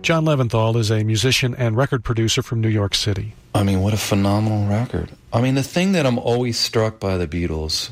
John Leventhal is a musician and record producer from New York City. I mean, what a phenomenal record. I mean, the thing that I'm always struck by the Beatles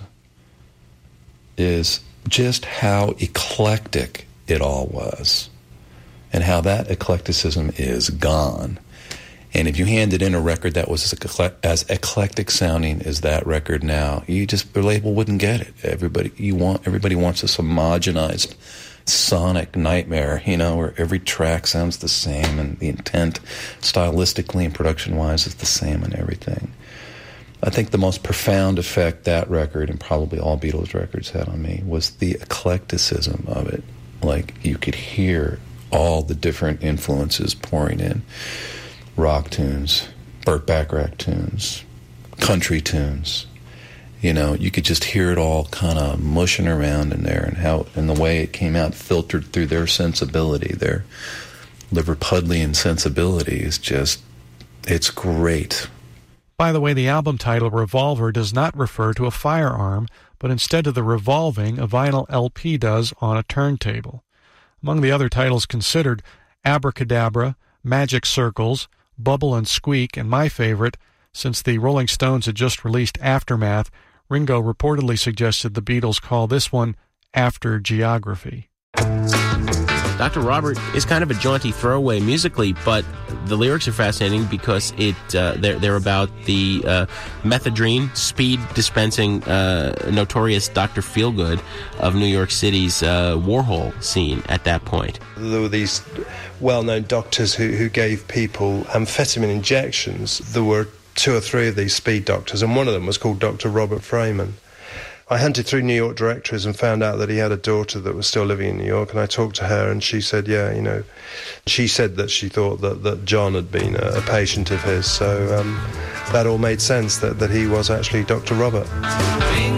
is just how eclectic it all was, and how that eclecticism is gone. And if you handed in a record that was as eclectic sounding as that record now, the label wouldn't get it. Everybody wants this homogenized sonic nightmare, where every track sounds the same and the intent stylistically and production-wise is the same and everything. I think the most profound effect that record, and probably all Beatles records, had on me was the eclecticism of it. Like, you could hear all the different influences pouring in. Rock tunes, Burt Bacharach tunes, country tunes. You could just hear it all kind of mushing around in there, and the way it came out filtered through their sensibility, their Liverpudlian sensibility is just, it's great. By the way, the album title Revolver does not refer to a firearm, but instead to the revolving a vinyl LP does on a turntable. Among the other titles considered, Abracadabra, Magic Circles, Bubble and Squeak, and my favorite, since the Rolling Stones had just released Aftermath, Ringo reportedly suggested the Beatles call this one After Geography. Dr. Robert is kind of a jaunty throwaway musically, but the lyrics are fascinating because they're about the methadone, speed dispensing, notorious Dr. Feelgood of New York City's Warhol scene at that point. There were these well-known doctors who gave people amphetamine injections. There were 2 or 3 of these speed doctors, and one of them was called Dr. Robert Freeman. I hunted through New York directories and found out that he had a daughter that was still living in New York, and I talked to her, and she said, she said that she thought that John had been a patient of his, so that all made sense, that he was actually Dr. Robert.